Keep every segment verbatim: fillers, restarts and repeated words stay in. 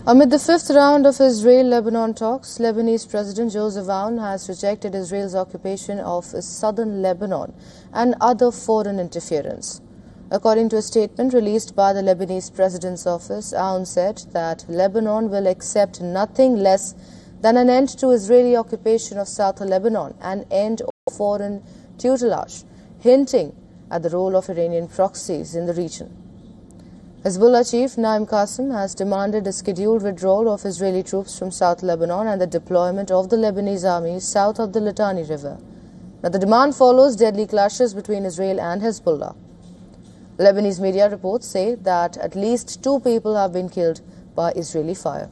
Amid the fifth round of Israel-Lebanon talks, Lebanese President Joseph Aoun has rejected Israel's occupation of southern Lebanon and other foreign interference. According to a statement released by the Lebanese President's office, Aoun said that Lebanon will accept nothing less than an end to Israeli occupation of southern Lebanon and end of foreign tutelage, hinting at the role of Iranian proxies in the region. Hezbollah chief Naim Qassem has demanded a scheduled withdrawal of Israeli troops from South Lebanon and the deployment of the Lebanese army south of the Litani River. Now, the demand follows deadly clashes between Israel and Hezbollah. Lebanese media reports say that at least two people have been killed by Israeli fire.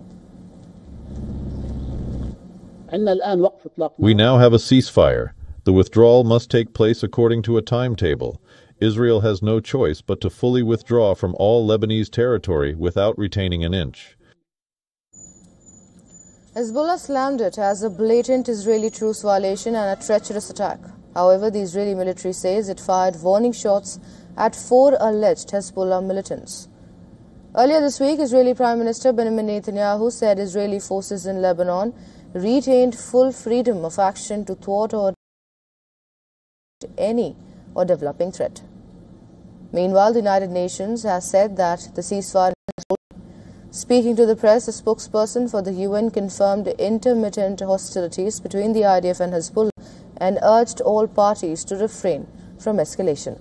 We now have a ceasefire. The withdrawal must take place according to a timetable. Israel has no choice but to fully withdraw from all Lebanese territory without retaining an inch. Hezbollah slammed it as a blatant Israeli truce violation and a treacherous attack. However, the Israeli military says it fired warning shots at four alleged Hezbollah militants. Earlier this week, Israeli Prime Minister Benjamin Netanyahu said Israeli forces in Lebanon retained full freedom of action to thwart or any or developing threat. Meanwhile, the United Nations has said that the ceasefire is holding. Speaking to the press, a spokesperson for the U N confirmed intermittent hostilities between the I D F and Hezbollah and urged all parties to refrain from escalation.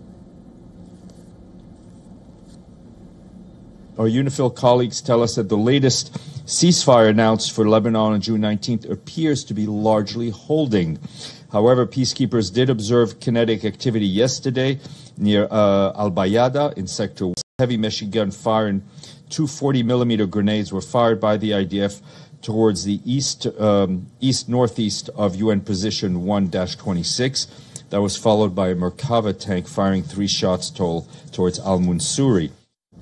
Our UNIFIL colleagues tell us that the latest ceasefire announced for Lebanon on June nineteenth appears to be largely holding. However, peacekeepers did observe kinetic activity yesterday near uh, Al-Bayada in Sector one. Heavy machine gun fire and two forty millimeter grenades were fired by the I D F towards the east, um, east-northeast of U N Position one dash twenty-six. That was followed by a Merkava tank firing three shots told towards Al-Munsuri.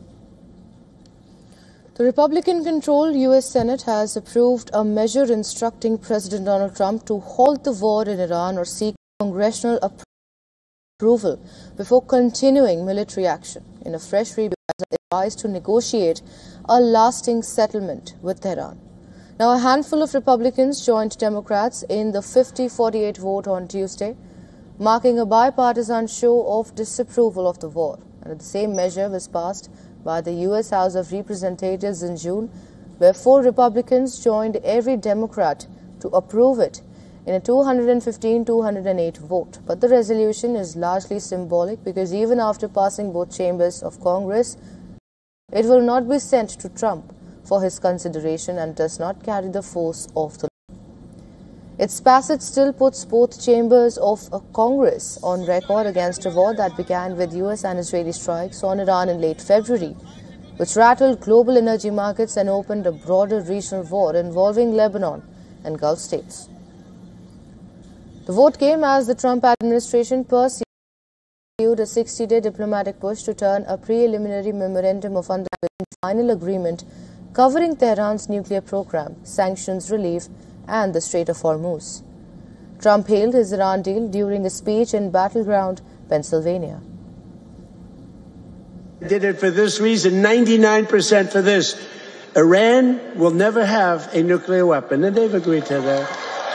The Republican-controlled U S Senate has approved a measure instructing President Donald Trump to halt the war in Iran or seek congressional approval before continuing military action. In a fresh review, it advised to negotiate a lasting settlement with Tehran. Now, a handful of Republicans joined Democrats in the fifty forty-eight vote on Tuesday, marking a bipartisan show of disapproval of the war. And the same measure was passed by the U S House of Representatives in June, where four Republicans joined every Democrat to approve it in a two hundred fifteen to two hundred eight vote. But the resolution is largely symbolic because even after passing both chambers of Congress, it will not be sent to Trump for his consideration and does not carry the force of the law. Its passage still puts both chambers of Congress on record against a war that began with U S and Israeli strikes on Iran in late February, which rattled global energy markets and opened a broader regional war involving Lebanon and Gulf states. The vote came as the Trump administration pursued a sixty-day diplomatic push to turn a preliminary memorandum of understanding into a final agreement covering Tehran's nuclear program, sanctions relief, and the Strait of Hormuz. Trump hailed his Iran deal during a speech in Battleground, Pennsylvania. Did it for this reason, ninety-nine percent for this. Iran will never have a nuclear weapon, and they've agreed to that.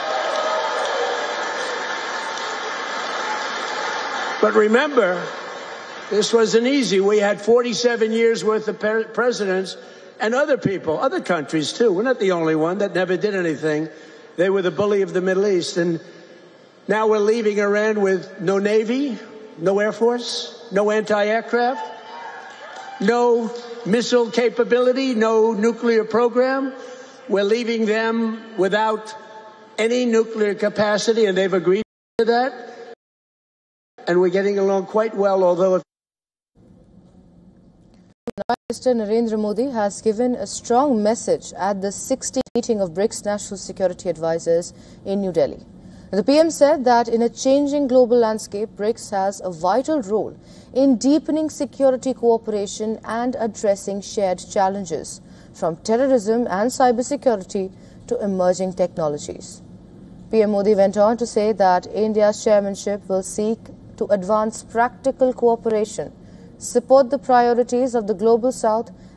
But remember, this wasn't easy. We had forty-seven years worth of presidents and other people, other countries too. We're not the only one that never did anything. They were the bully of the Middle East. And now we're leaving Iran with no Navy, no Air Force, no anti-aircraft, no missile capability, no nuclear program. We're leaving them without any nuclear capacity, and they've agreed to that. And we're getting along quite well, although... Prime Minister Narendra Modi has given a strong message at the sixtieth meeting of BRICS National Security Advisors in New Delhi. The P M said that in a changing global landscape, BRICS has a vital role in deepening security cooperation and addressing shared challenges, from terrorism and cybersecurity to emerging technologies. P M Modi went on to say that India's chairmanship will seek to advance practical cooperation, support the priorities of the Global South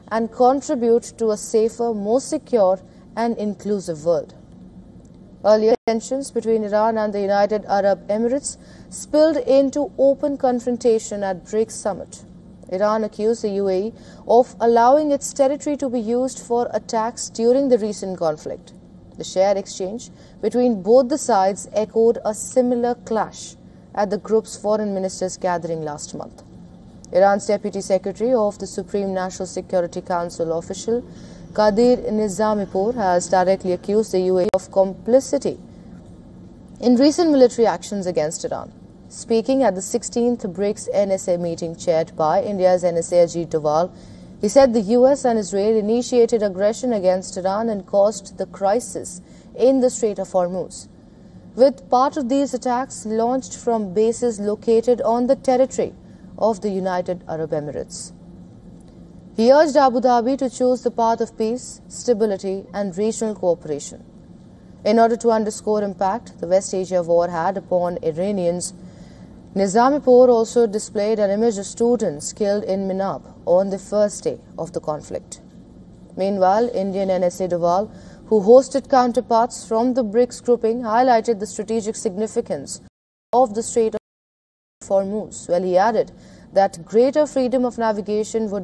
and contribute to a safer, more secure and inclusive world. Earlier tensions between Iran and the United Arab Emirates spilled into open confrontation at BRICS summit. Iran accused the U A E of allowing its territory to be used for attacks during the recent conflict. The shared exchange between both the sides echoed a similar clash at the group's foreign ministers gathering last month. Iran's Deputy Secretary of the Supreme National Security Council official Qadir Nizamipour has directly accused the U A E of complicity in recent military actions against Iran. Speaking at the sixteenth BRICS N S A meeting chaired by India's N S A Ajit Doval, he said the U S and Israel initiated aggression against Iran and caused the crisis in the Strait of Hormuz, with part of these attacks launched from bases located on the territory of the United Arab Emirates. He urged Abu Dhabi to choose the path of peace, stability and regional cooperation. In order to underscore impact the West Asia war had upon Iranians, Nizamipour also displayed an image of students killed in Minab on the first day of the conflict. Meanwhile, Indian N S A Doval, who hosted counterparts from the BRICS grouping, highlighted the strategic significance of the Strait of Hormuz, while he added that greater freedom of navigation would